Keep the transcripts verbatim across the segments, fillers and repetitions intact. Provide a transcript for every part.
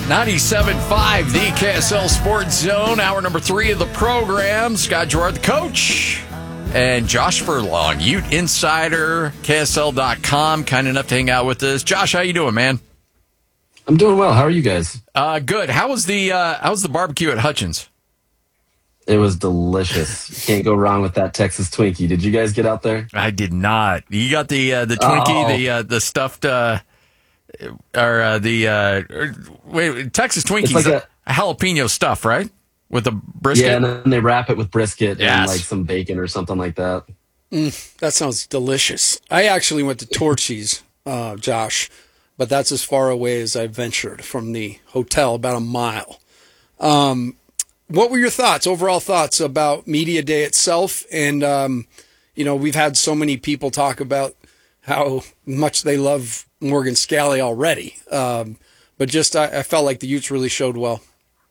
ninety-seven point five, the K S L Sports Zone, hour number three of the program. Scott Gerard, the coach, and Josh Furlong, Ute Insider, K S L dot com, kind enough to hang out with us. Josh, how you doing, man? I'm doing well. How are you guys? Uh, good. How was the uh, how was the barbecue at Hutchins? It was delicious. You can't go wrong with that Texas Twinkie. Did you guys get out there? I did not. You got the uh, the Twinkie, Oh. the uh, the stuffed, uh, or uh, the uh, or, wait, Texas Twinkies, It's like a, jalapeno stuff, right? With the brisket. Yeah, and then they wrap it with brisket Yes. and like some bacon or something like that. Mm, that sounds delicious. I actually went to Torchy's, uh, Josh, but that's as far away as I ventured from the hotel, about a mile. Um, what were your thoughts, overall thoughts about Media Day itself? And, um, you know, we've had so many people talk about how much they love Morgan Scalley already. Um, but just I, I felt like the Utes really showed well.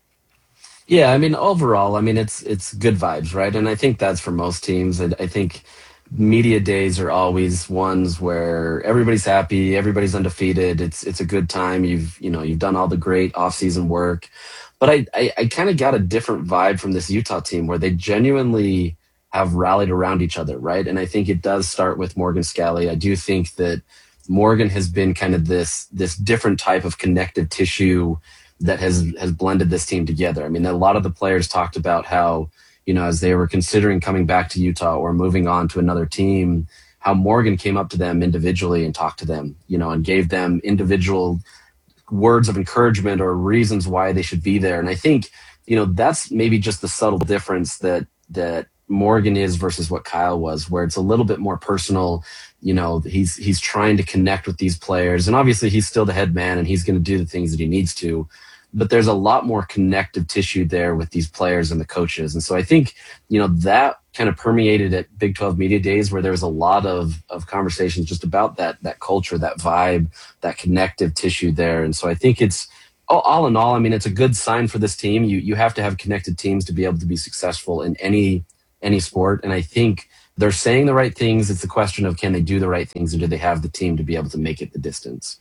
Yeah, I mean, overall, I mean, it's it's good vibes, right? And I think that's for most teams. And I think media days are always ones where everybody's happy, everybody's undefeated. It's it's a good time. You've you know you've done all the great off-season work. But I I, I kind of got a different vibe from this Utah team where they genuinely have rallied around each other, right? And I think it does start with Morgan Scalley. I do think that Morgan has been kind of this this different type of connective tissue that has has blended this team together. I mean, a lot of the players talked about how, you know, as they were considering coming back to Utah or moving on to another team, how Morgan came up to them individually and talked to them, you know, and gave them individual words of encouragement or reasons why they should be there. And I think, you know, that's maybe just the subtle difference that that Morgan is versus what Kyle was, where it's a little bit more personal. You know, he's he's trying to connect with these players, and obviously he's still the head man and he's going to do the things that he needs to. But there's a lot more connective tissue there with these players and the coaches. And so I think, you know, that kind of permeated at Big twelve Media Days, where there was a lot of, of conversations just about that, that culture, that vibe, that connective tissue there. And so I think it's all, all in all, I mean, it's a good sign for this team. You, you have to have connected teams to be able to be successful in any, any sport. And I think they're saying the right things. It's a question of, can they do the right things, and do they have the team to be able to make it the distance?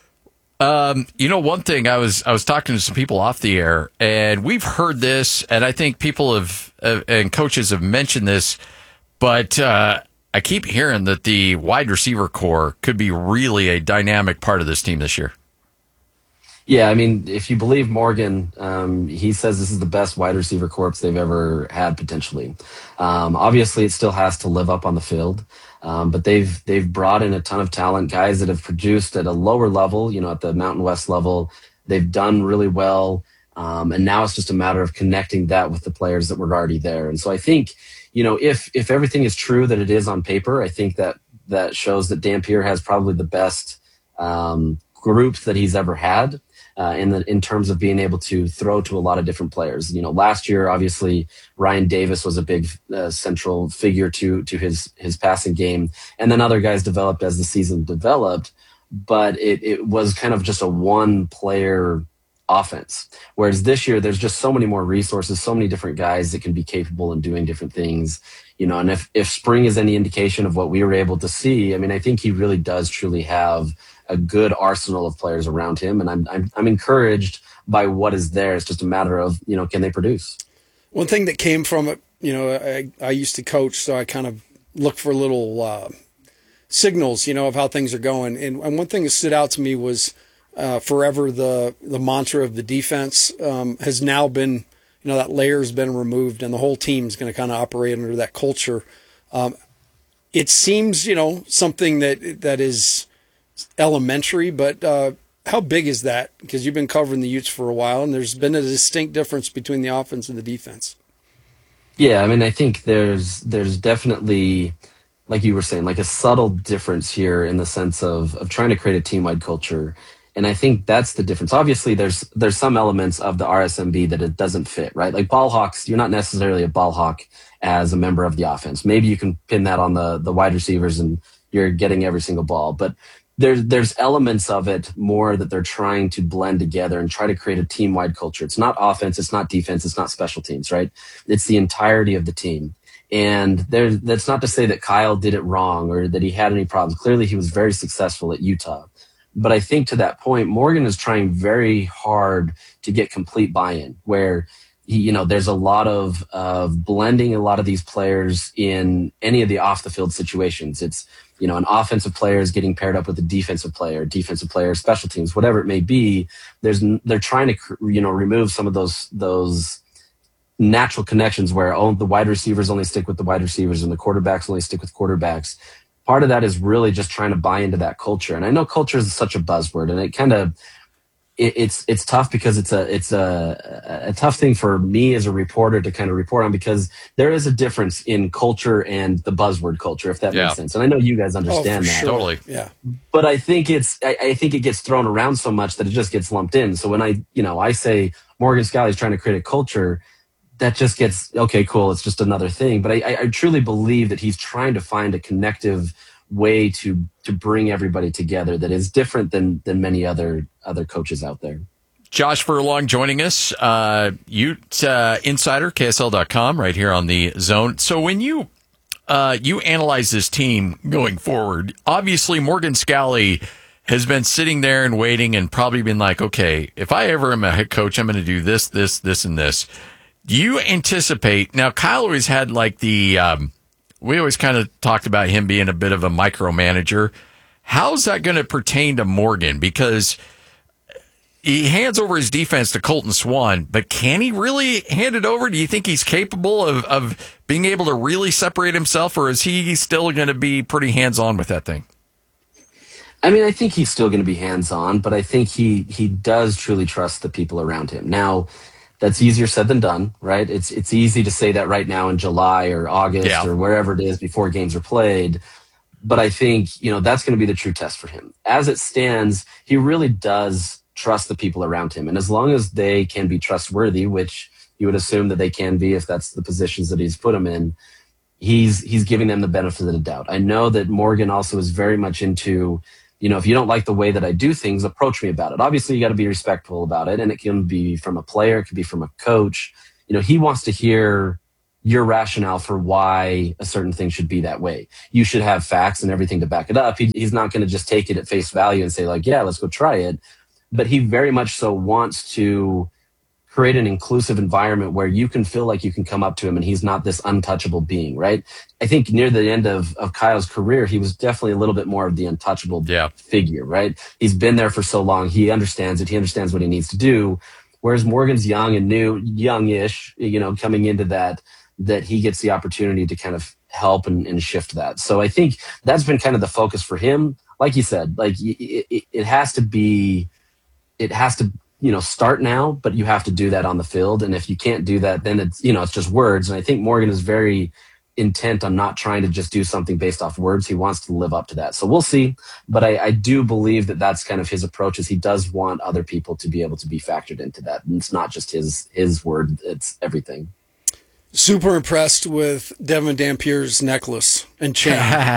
Um, you know, one thing I was I was talking to some people off the air, and we've heard this, and I think people have uh, and coaches have mentioned this, but uh, I keep hearing that the wide receiver core could be really a dynamic part of this team this year. Yeah, I mean, if you believe Morgan, um, he says this is the best wide receiver corps they've ever had potentially. Um, obviously, it still has to live up on the field, um, but they've they've brought in a ton of talent, guys that have produced at a lower level, you know, at the Mountain West level. They've done really well, um, and now it's just a matter of connecting that with the players that were already there. And so I think, you know, if if everything is true that it is on paper, I think that that shows that Dampier has probably the best um, groups that he's ever had. Uh, in the in terms of being able to throw to a lot of different players. You know, last year, obviously, Ryan Davis was a big uh, central figure to to his his passing game, and then other guys developed as the season developed. But it it was kind of just a one player offense. Whereas this year, there's just so many more resources, so many different guys that can be capable in doing different things. You know, and if if spring is any indication of what we were able to see, I mean, I think he really does truly have a good arsenal of players around him, and I'm I'm I'm encouraged by what is there. It's just a matter of, you know, can they produce? One thing that came from it, you know, I, I used to coach, so I kind of look for little uh, signals, you know, of how things are going. And, and one thing that stood out to me was uh, forever the the mantra of the defense um, has now been, you know, that layer's been removed, and the whole team's going to kind of operate under that culture. Um, it seems, you know, something that that is elementary, but uh, how big is that? Because you've been covering the Utes for a while, and there's been a distinct difference between the offense and the defense. Yeah, I mean, I think there's there's definitely, like you were saying, like a subtle difference here in the sense of of trying to create a team-wide culture. And I think that's the difference. Obviously, there's there's some elements of the R S M B that it doesn't fit, right? Like ball hawks, you're not necessarily a ball hawk as a member of the offense. Maybe you can pin that on the the wide receivers and you're getting every single ball. But there's there's elements of it more that they're trying to blend together and try to create a team-wide culture. It's not offense, it's not defense, it's not special teams, right? It's the entirety of the team. And there, that's not to say that Kyle did it wrong or that he had any problems. Clearly, he was very successful at Utah. But I think to that point, Morgan is trying very hard to get complete buy-in, where he, you know, there's a lot of of blending a lot of these players in any of the off the field situations. It's, you know, an offensive player is getting paired up with a defensive player, defensive player, special teams, whatever it may be. There's they're trying to, you know, remove some of those those natural connections where oh, the wide receivers only stick with the wide receivers and the quarterbacks only stick with quarterbacks. Part of that is really just trying to buy into that culture. And I know culture is such a buzzword, and it kind of it, it's it's tough because it's a it's a, a tough thing for me as a reporter to kind of report on, because there is a difference in culture and the buzzword culture, if that yeah. makes sense. And I know you guys understand oh, that. Sure. Totally. Yeah. But I think it's I, I think it gets thrown around so much that it just gets lumped in. So when I you know I say Morgan Scalley is trying to create a culture, that just gets, okay, cool, it's just another thing. But I, I truly believe that he's trying to find a connective way to to bring everybody together that is different than than many other other coaches out there. Josh Furlong joining us, uh, Ute uh, Insider, K S L dot com, right here on the Zone. So when you uh, you analyze this team going forward, obviously Morgan Scalley has been sitting there and waiting and probably been like, okay, if I ever am a head coach, I'm going to do this, this, this, and this. Do you anticipate, now Kyle always had like the, um, we always kind of talked about him being a bit of a micromanager. How's that going to pertain to Morgan? Because he hands over his defense to Colton Swan, but can he really hand it over? Do you think he's capable of, of being able to really separate himself, or is he still going to be pretty hands-on with that thing? I mean, I think he's still going to be hands-on, but I think he he does truly trust the people around him. Now, that's easier said than done, right? It's it's easy to say that right now in July or August yeah. or wherever it is before games are played. But I think, you know, that's going to be the true test for him. As it stands, he really does trust the people around him. And as long as they can be trustworthy, which you would assume that they can be if that's the positions that he's put them in, he's he's giving them the benefit of the doubt. I know that Morgan also is very much into, you know, if you don't like the way that I do things, approach me about it. Obviously, you got to be respectful about it. And it can be from a player. It could be from a coach. You know, he wants to hear your rationale for why a certain thing should be that way. You should have facts and everything to back it up. He, he's not going to just take it at face value and say like, yeah, let's go try it. But he very much so wants to create an inclusive environment where you can feel like you can come up to him and he's not this untouchable being, right? I think near the end of, of Kyle's career, he was definitely a little bit more of the untouchable yeah. figure, right? He's been there for so long. He understands it. He understands what he needs to do. Whereas Morgan's young and new, youngish, you know, coming into that, that he gets the opportunity to kind of help and, and shift that. So I think that's been kind of the focus for him. Like you said, like it, it, it has to be, it has to, you know, start now, but you have to do that on the field. And if you can't do that, then it's, you know, it's just words. And I think Morgan is very intent on not trying to just do something based off words. He wants to live up to that. So we'll see. But I, I do believe that that's kind of his approach, is he does want other people to be able to be factored into that. And it's not just his, his word. It's everything. Super impressed with Devin Dampier's necklace and chain,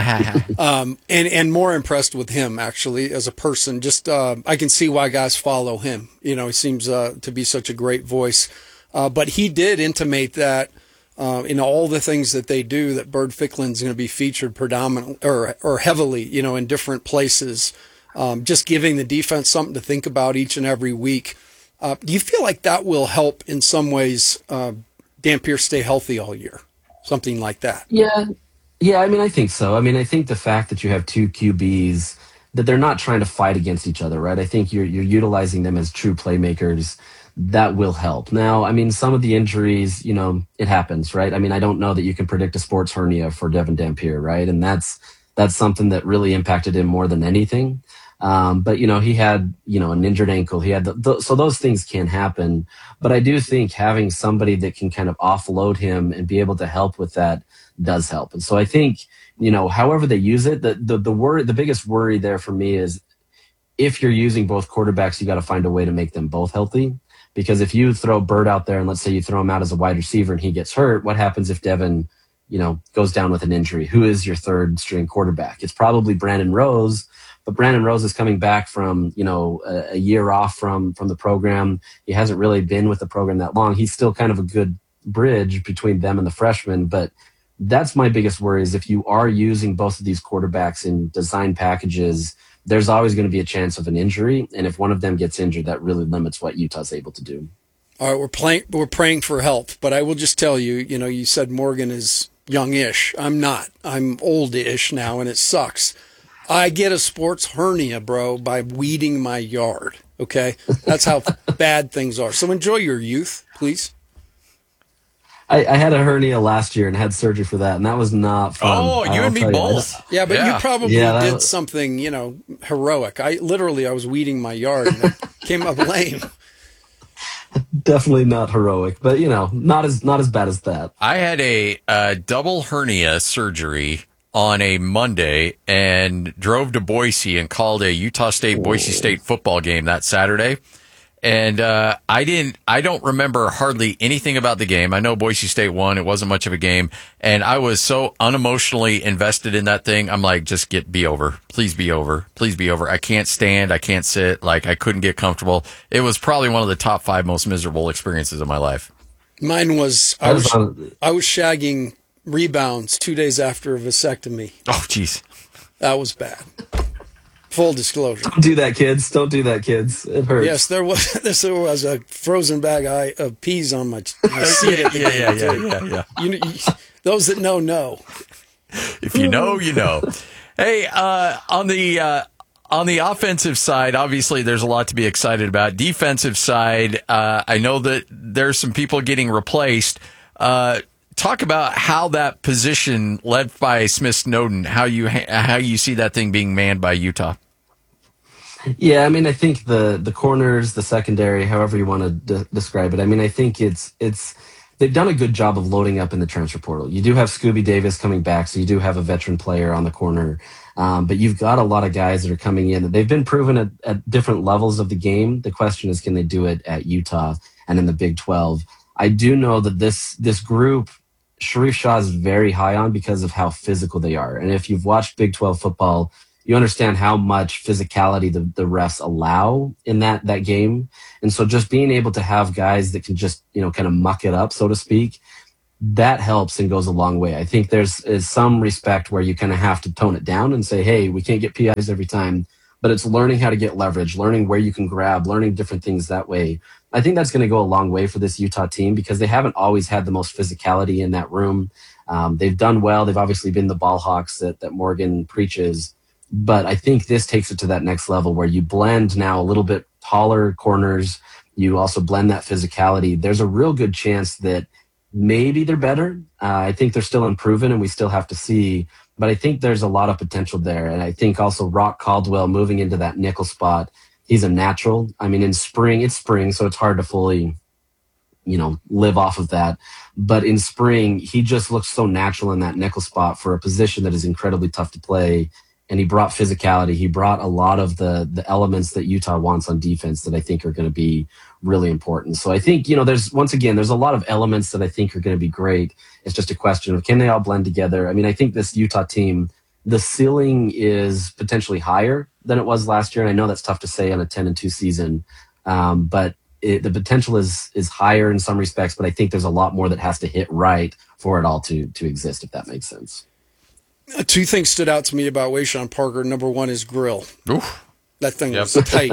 um, and and more impressed with him actually as a person. Just uh, I can see why guys follow him. You know, he seems uh, to be such a great voice. Uh, but he did intimate that uh, in all the things that they do, that Bird Ficklen's going to be featured predominantly or or heavily, you know, in different places. Um, just giving the defense something to think about each and every week. Uh, do you feel like that will help in some ways? Uh, Dampier stay healthy all year, something like that? Yeah, yeah. I mean, I think so. I mean, I think the fact that you have two Q Bs, that they're not trying to fight against each other, right? I think you're you're utilizing them as true playmakers. That will help. Now, I mean, some of the injuries, you know, it happens, right? I mean, I don't know that you can predict a sports hernia for Devin Dampier, right? And that's that's something that really impacted him more than anything. Um, but, you know, he had, you know, an injured ankle. He had the, the, so those things can happen. But I do think having somebody that can kind of offload him and be able to help with that does help. And so I think, you know, however they use it, the the, the worry, the biggest worry there for me is if you're using both quarterbacks, you got to find a way to make them both healthy. Because if you throw Bird out there and let's say you throw him out as a wide receiver and he gets hurt, what happens if Devin, you know, goes down with an injury? Who is your third string quarterback? It's probably Brandon Rose. But Brandon Rose is coming back from, you know, a, a year off from, from the program. He hasn't really been with the program that long. He's still kind of a good bridge between them and the freshmen. But That's my biggest worry is if you are using both of these quarterbacks in design packages, there's always going to be a chance of an injury. And if one of them gets injured, that really limits what Utah's able to do. All right, we're playing, we're praying for help, but I will just tell you, you know, you said Morgan is young-ish. I'm not. I'm old-ish now, and it sucks. I get a sports hernia, bro, by weeding my yard. Okay, that's how bad things are. So enjoy your youth, please. I, I had a hernia last year and had surgery for that, and that was not fun. Oh, you I'll and me tell you, both. I- Yeah, but Yeah. you probably Yeah, that did was- something, you know, heroic. I literally, I was weeding my yard and it came up lame. Definitely not heroic, but you know, not as not as bad as that. I had a, uh double hernia surgery on a Monday and drove to Boise and called a Utah State Boise State football game that Saturday. And uh, I didn't. I don't remember hardly anything about the game. I know Boise State won. It wasn't much of a game, and I was so unemotionally invested in that thing. I'm like, just get be over. Please be over. Please be over. I can't stand. I can't sit. Like I couldn't get comfortable. It was probably one of the top five most miserable experiences of my life. Mine was, I I was, was on, I was shagging rebounds two days after a vasectomy. Oh, jeez. That was bad. Full disclosure. don't do that, kids. Don't do that, kids. It hurts. Yes, there was there was a frozen bag of peas on my. I see it at the Yeah, game, yeah, yeah, too. yeah, yeah. You, you, those that know know. If you know, you know. Hey, uh, on the uh, on the offensive side, obviously there's a lot to be excited about. Defensive side, uh, I know that there's some people getting replaced. Uh, talk about how that position led by Smith Snowden, how you how you see that thing being manned by Utah. Yeah, I mean, I think the the corners, the secondary, however you want to de- describe it. I mean, I think it's it's they've done a good job of loading up in the transfer portal. You do have Scooby Davis coming back, so you do have a veteran player on the corner. Um, but you've got a lot of guys that are coming in. They've been proven at, at different levels of the game. The question is, can they do it at Utah and in the Big twelve? I do know that this this group, Sharif Shah is very high on because of how physical they are. And if you've watched Big twelve football, you understand how much physicality the, the refs allow in that, that game. And so just being able to have guys that can just, you know, kind of muck it up, so to speak, that helps and goes a long way. I think there's is some respect where you kind of have to tone it down and say, hey, we can't get P Is every time, but it's learning how to get leverage, learning where you can grab, learning different things that way. I think that's going to go a long way for this Utah team because they haven't always had the most physicality in that room. Um, they've done well. They've obviously been the ball hawks that, that Morgan preaches. But I think this takes it to that next level where you blend now a little bit taller corners. You also blend that physicality. There's a real good chance that maybe they're better. Uh, I think they're still improving and we still have to see. But I think there's a lot of potential there. And I think also Rock Caldwell moving into that nickel spot, he's a natural. I mean, in spring, it's spring, so it's hard to fully, you know, live off of that. But in spring, he just looks so natural in that nickel spot for a position that is incredibly tough to play. And he brought physicality. He brought a lot of the the elements that Utah wants on defense that I think are going to be really important. So I think, you know, there's, once again, there's a lot of elements that I think are going to be great. It's just a question of, can they all blend together? I mean, I think this Utah team, the ceiling is potentially higher than it was last year. And I know that's tough to say on a ten and two season. Um, but it, the potential is is higher in some respects, but I think there's a lot more that has to hit right for it all to to exist, if that makes sense. Two things stood out to me about Wayshawn Parker. Number one is grill. Oof. That thing Yep. was tight.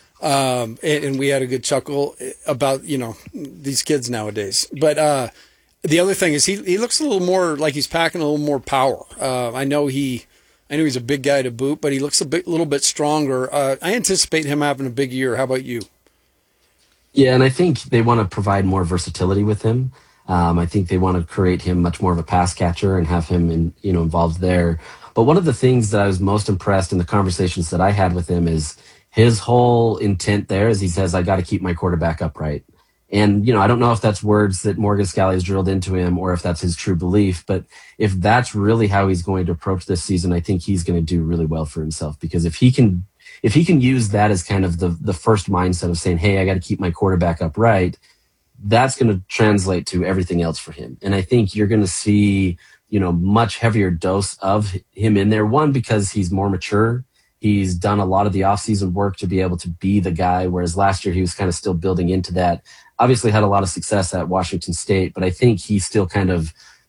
Um, and, and we had a good chuckle about, you know, these kids nowadays. But uh, the other thing is he he looks a little more like he's packing a little more power. Uh, I know he, I know he's a big guy to boot, but he looks a bit, little bit stronger. Uh, I anticipate him having a big year. How about you? Yeah, and I think they want to provide more versatility with him. Um, I think they want to create him much more of a pass catcher and have him, in, you know, involved there. But one of the things that I was most impressed in the conversations that I had with him is his whole intent there is he says, I got to keep my quarterback upright. And, you know, I don't know if that's words that Morgan Scalley has drilled into him or if that's his true belief. But if that's really how he's going to approach this season, I think he's going to do really well for himself. Because if he can if he can use that as kind of the, the first mindset of saying, hey, I got to keep my quarterback upright, that's going to translate to everything else for him. And I think you're going to see, you know, much heavier dose of him in there. One, because he's more mature. He's done a lot of the offseason work to be able to be the guy, whereas last year he was kind of still building into that. Obviously had a lot of success at Washington State, but I think he still kind of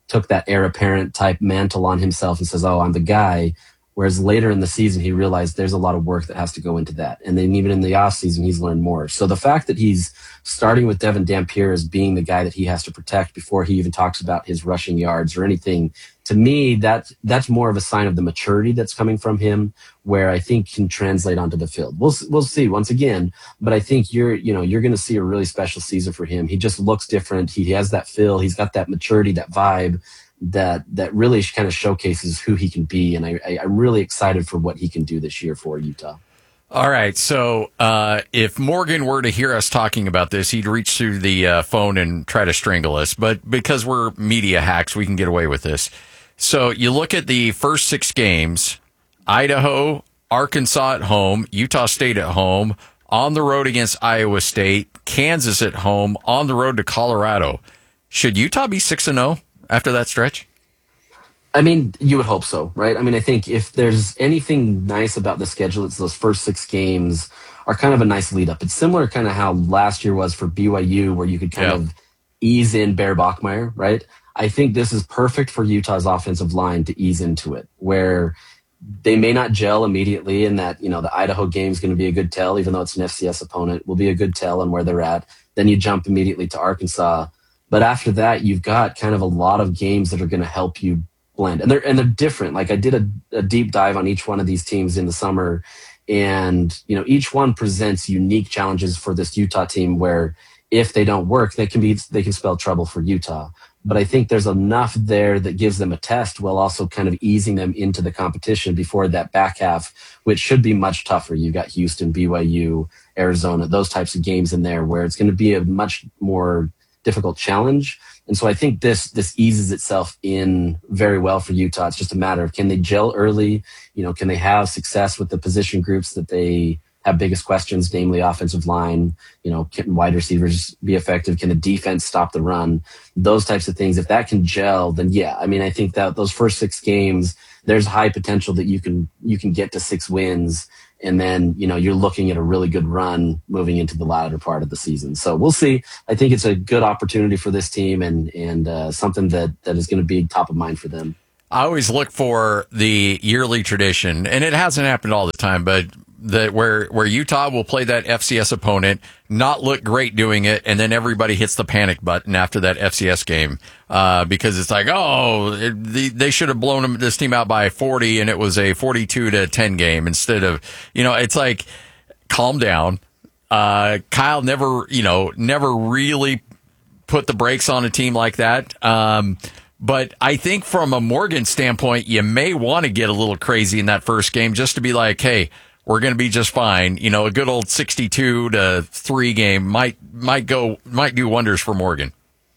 took that heir apparent type mantle on himself and says, "Oh, I'm the guy." Whereas later in the season, he realized there's a lot of work that has to go into that. And then even in the off season, he's learned more. So the fact that he's starting with Devin Dampier as being the guy that he has to protect before he even talks about his rushing yards or anything, to me, that, that's more of a sign of the maturity that's coming from him, where I think can translate onto the field. We'll, we'll see once again, but I think you're, you know, you're going to see a really special season for him. He just looks different. He has that feel. He's got that maturity, that vibe that that really kind of showcases who he can be, and I, I, I'm really excited for what he can do this year for Utah. All right, so uh, if Morgan were to hear us talking about this, he'd reach through the uh, phone and try to strangle us, but because we're media hacks, we can get away with this. So you look at the first six games: Idaho, Arkansas at home, Utah State at home, on the road against Iowa State, Kansas at home, on the road to Colorado. Should Utah be six and zero after that stretch? I mean, you would hope so, right? I mean, I think if there's anything nice about the schedule, it's those first six games are kind of a nice lead up. It's similar kind of how last year was for B Y U, where you could kind yeah. of ease in Bear Bachmeier, right? I think this is perfect for Utah's offensive line to ease into it, where they may not gel immediately, and that, you know, the Idaho game is going to be a good tell, even though it's an F C S opponent, will be a good tell on where they're at. Then you jump immediately to Arkansas. But after that, you've got kind of a lot of games that are going to help you blend. And they're, and they're different. Like I did a, a deep dive on each one of these teams in the summer. And, you know, each one presents unique challenges for this Utah team where if they don't work, they can be, they can spell trouble for Utah. But I think there's enough there that gives them a test while also kind of easing them into the competition before that back half, which should be much tougher. You've got Houston, B Y U, Arizona, those types of games in there where it's going to be a much more difficult challenge. And so I think this this eases itself in very well for Utah. It's just a matter of, can they gel early? You know, can they have success with the position groups that they have biggest questions, namely offensive line? You know, can wide receivers be effective? Can the defense stop the run? Those types of things. If that can gel, then yeah, I mean, I think that those first six games, there's high potential that you can you can get to six wins. And then, you know, you're looking at a really good run moving into the latter part of the season. So we'll see. I think it's a good opportunity for this team, and and uh, something that, that is going to be top of mind for them. I always look for the yearly tradition, and it hasn't happened all the time, but that where where Utah will play that F C S opponent, not look great doing it, and then everybody hits the panic button after that F C S game uh, because it's like, oh, it, the, they should have blown them, this team out by forty, and it was a forty-two to ten game instead of, you know, it's like, calm down. Uh, Kyle never, you know, never really put the brakes on a team like that. Um, But I think from a Morgan standpoint, you may want to get a little crazy in that first game just to be like, hey, we're going to be just fine. You know, a good old sixty-two to three game might might go might do wonders for Morgan.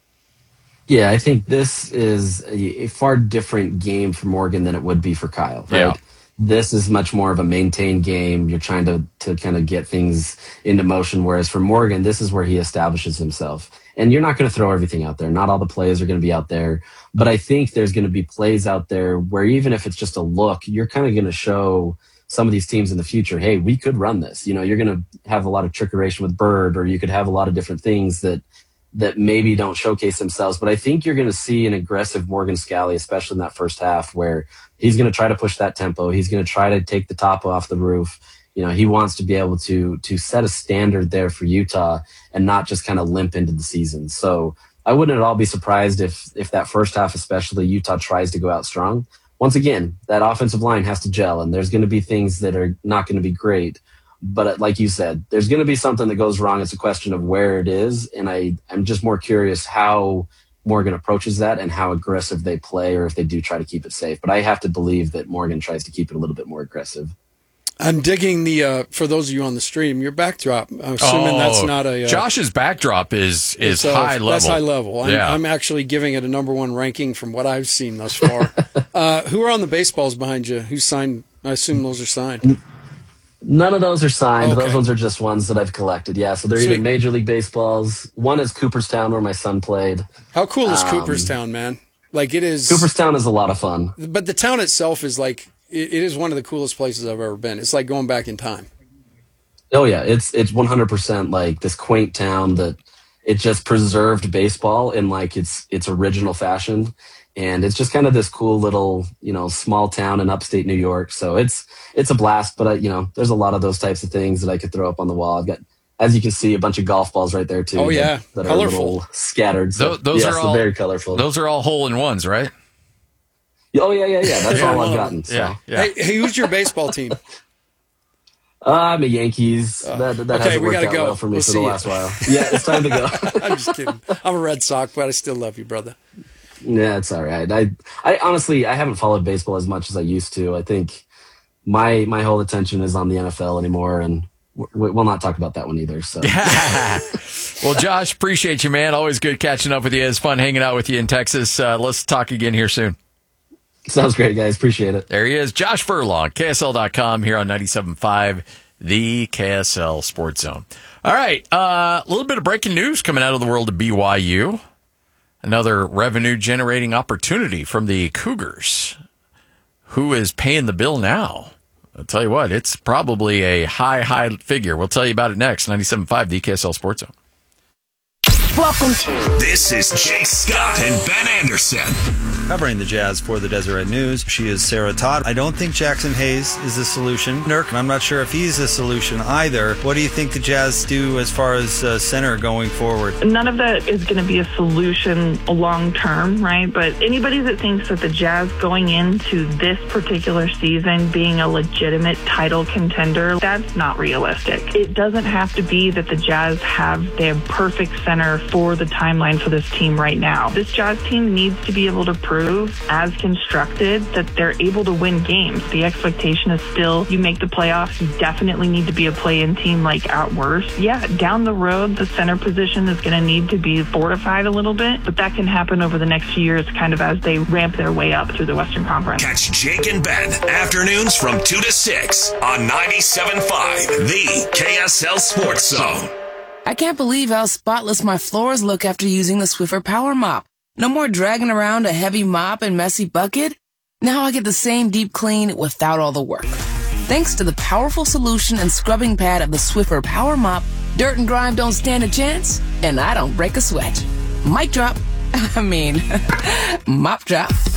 Yeah, I think this is a, a far different game for Morgan than it would be for Kyle. Right? Yeah. This is much more of a maintained game. You're trying to to kind of get things into motion, whereas for Morgan, this is where he establishes himself. And you're not going to throw everything out there. Not all the plays are going to be out there. But I think there's going to be plays out there where even if it's just a look, you're kind of going to show some of these teams in the future, hey, we could run this. You know, you're going to have a lot of trickeration with Bird, or you could have a lot of different things that that maybe don't showcase themselves. But I think you're going to see an aggressive Morgan Scalley, especially in that first half, where he's going to try to push that tempo. He's going to try to take the top off the roof. You know, he wants to be able to to set a standard there for Utah and not just kind of limp into the season. So I wouldn't at all be surprised if if that first half, especially, Utah tries to go out strong. Once again, that offensive line has to gel, and there's going to be things that are not going to be great. But like you said, there's going to be something that goes wrong. It's a question of where it is, and I, I'm just more curious how Morgan approaches that and how aggressive they play, or if they do try to keep it safe. But I have to believe that Morgan tries to keep it a little bit more aggressive. I'm digging the, uh, for those of you on the stream, your backdrop. I'm assuming oh, that's not a... Uh, Josh's backdrop is is uh, high level. That's high level. I'm, yeah. I'm actually giving it a number one ranking from what I've seen thus far. uh, who are on the baseballs behind you? Who signed? I assume those are signed. None of those are signed. Okay. Those ones are just ones that I've collected. Yeah, so they're Sweet. either Major League Baseballs. One is Cooperstown, where my son played. How cool is Um, Cooperstown, man? Like, it is... Cooperstown is a lot of fun. But the town itself is like... It, it is one of the coolest places I've ever been. It's like going back in time. Oh yeah, it's it's one hundred percent like this quaint town that it just preserved baseball in like its its original fashion. And it's just kind of this cool little, you know, small town in upstate New York. So it's it's a blast. But, I, you know, there's a lot of those types of things that I could throw up on the wall. I've got, as you can see, a bunch of golf balls right there, too. Oh, yeah. That, that colorful. are a little scattered. So, those those yes, are all very colorful. Those are all hole-in-ones, right? Oh, yeah, yeah, yeah. That's yeah, all I've well, gotten. So. Yeah, yeah. Hey, hey, who's your baseball team? Uh, I'm a Yankees. Uh, that that okay, hasn't we worked gotta out go. well for me We'll for see the you. last while. Yeah, it's time to go. I'm just kidding. I'm a Red Sox, but I still love you, brother. Yeah, it's all right. I, I honestly, I haven't followed baseball as much as I used to. I think my my whole attention is on the N F L anymore, and we, we'll not talk about that one either. So, well, Josh, appreciate you, man. Always good catching up with you. It's fun hanging out with you in Texas. Uh, let's talk again here soon. Sounds great, guys. Appreciate it. There he is, Josh Furlong, K S L dot com here on ninety-seven point five, the K S L Sports Zone. All right, uh, a little bit of breaking news coming out of the world of B Y U. Another revenue-generating opportunity from the Cougars. Who is paying the bill now? I'll tell you what, it's probably a high, high figure. We'll tell you about it next. ninety-seven point five, the K S L Sports Zone. Welcome to. This is Jake Scott and Ben Anderson. Covering the Jazz for the Deseret News, she is Sarah Todd. I don't think Jackson Hayes is the solution. Nurk, I'm not sure if he's the solution either. What do you think the Jazz do as far as uh, center going forward? None of that is going to be a solution long term, right? But anybody that thinks that the Jazz going into this particular season being a legitimate title contender, that's not realistic. It doesn't have to be that the Jazz have their perfect center for the timeline for this team right now. This Jazz team needs to be able to prove, as constructed, that they're able to win games. The expectation is still, you make the playoffs, you definitely need to be a play-in team like at worst. Yeah, down the road, the center position is going to need to be fortified a little bit, but that can happen over the next few years kind of as they ramp their way up through the Western Conference. Catch Jake and Ben afternoons from two to six on ninety-seven point five, the K S L Sports Zone. I can't believe how spotless my floors look after using the Swiffer Power Mop. No more dragging around a heavy mop and messy bucket. Now I get the same deep clean without all the work. Thanks to the powerful solution and scrubbing pad of the Swiffer Power Mop, dirt and grime don't stand a chance, and I don't break a sweat. Mic drop. I mean, mop drop.